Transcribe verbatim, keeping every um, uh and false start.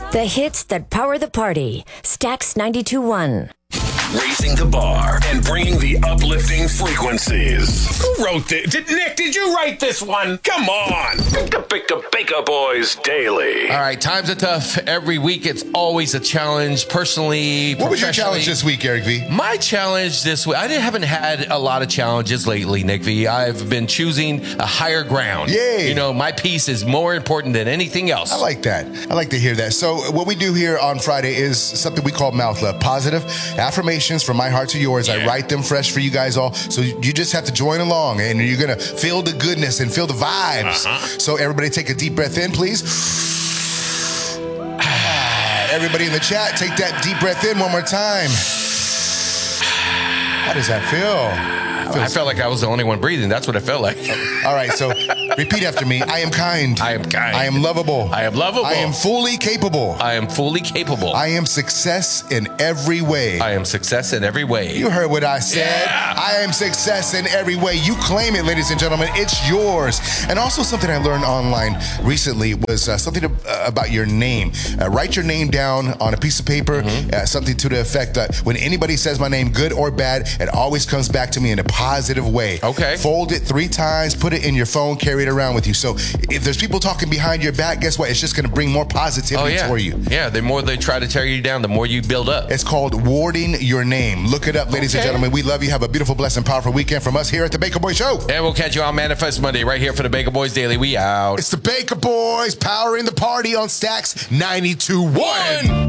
The hits that power the party. Stax ninety-two point one. Raising the bar and bringing the uplifting frequencies. Who wrote this? Did, Nick, did you write this one? Come on. The Baker Baker Boys Daily. All right, times are tough. Every week it's always a challenge. Personally, What was your professionally- challenge this week, Eric V? My challenge this week, I didn't- haven't had a lot of challenges lately, Nick V. I've been choosing a higher ground. Yay. You know, my peace is more important than anything else. I like that. I like to hear that. So what we do here on Friday is something we call mouth love. Positive affirmations from my heart to yours. I Yeah. write them fresh for you guys all. So you just have to join along and you're going to feel the goodness and feel the vibes. Uh-huh. So everybody take a deep breath in, please. Everybody in the chat, take that deep breath in one more time. How does that feel? I felt like I was the only one breathing. That's what it felt like. All right, so repeat after me. I am kind. I am kind. I am lovable. I am lovable. I am fully capable. I am fully capable. I am success in every way. I am success in every way. You heard what I said. Yeah. I am success in every way. You claim it, ladies and gentlemen. It's yours. And also something I learned online recently was uh, something to, uh, about your name. Uh, write your name down on a piece of paper. Mm-hmm. Uh, something to the effect that when anybody says my name, good or bad, it always comes back to me in a positive way. Okay. Fold it three times, put it in your phone, carry it around with you. So if there's people talking behind your back, guess what? It's just going to bring more positivity Oh, yeah. for you. Yeah, the more they try to tear you down, the more you build up. It's called warding your name. Look it up, ladies and Okay. gentlemen. We love you. Have a beautiful, blessed, and powerful weekend from us here at the Baker Boy Show. And we'll catch you on Manifest Monday right here for the Baker Boys Daily. We out. It's the Baker Boys powering the party on Stax ninety-two point one.